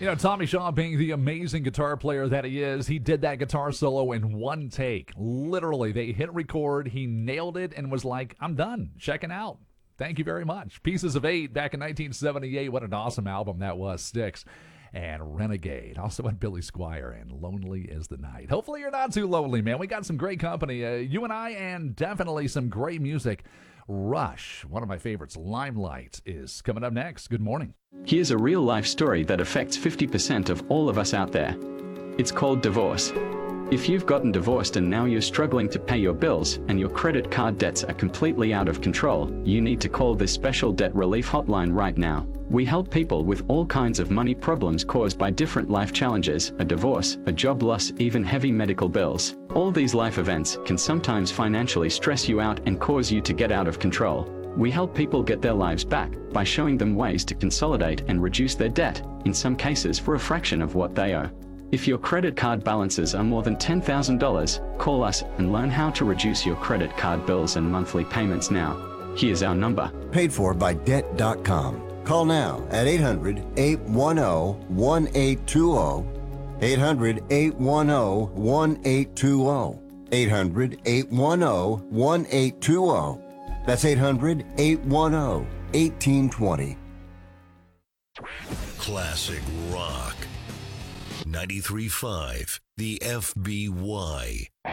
Tommy Shaw, being the amazing guitar player that he is, he did that guitar solo in one take. Literally, they hit record, he nailed it, and was like, I'm done. Checking out. Thank you very much. Pieces of Eight back in 1978. What an awesome album that was. Styx and Renegade. Also had Billy Squier and Lonely is the Night. Hopefully you're not too lonely, man. We got some great company. You and I, and definitely some great music. Rush, one of my favorites, Limelight, is coming up next. Good morning. Here's a real-life story that affects 50% of all of us out there. It's called divorce. If you've gotten divorced and now you're struggling to pay your bills and your credit card debts are completely out of control, you need to call this special debt relief hotline right now. We help people with all kinds of money problems caused by different life challenges, a divorce, a job loss, even heavy medical bills. All these life events can sometimes financially stress you out and cause you to get out of control. We help people get their lives back by showing them ways to consolidate and reduce their debt, in some cases for a fraction of what they owe. If your credit card balances are more than $10,000, call us and learn how to reduce your credit card bills and monthly payments now. Here's our number. Paid for by Debt.com. Call now at 800-810-1820. 800-810-1820. 800-810-1820. That's 800-810-1820. Classic Rock. 93.5, the FBY.